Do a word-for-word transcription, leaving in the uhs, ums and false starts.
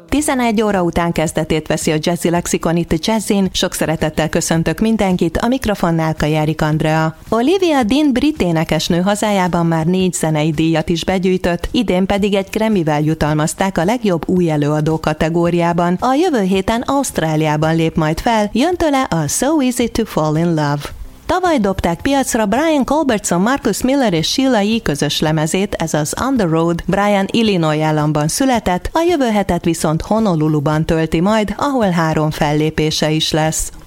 tizenegy óra után kezdetét veszi a Jazzy Lexikon itt a Jazzin. Sok szeretettel köszöntök mindenkit, a mikrofonnál Kajárik Andrea. Olivia Dean brit énekesnő hazájában már négy zenei díjat is begyűjtött, idén pedig egy Grammy-vel jutalmazták a legjobb új előadó kategóriában. A jövő héten Ausztráliában lép majd fel, jön tőle a So Easy to Fall in Love. Tavaly dobták piacra Brian Culbertson, Marcus Miller és Sheila E. közös lemezét, ez az On the Road. Brian Illinois államban született, a jövő hetet viszont Honoluluban tölti majd, ahol három fellépése is lesz.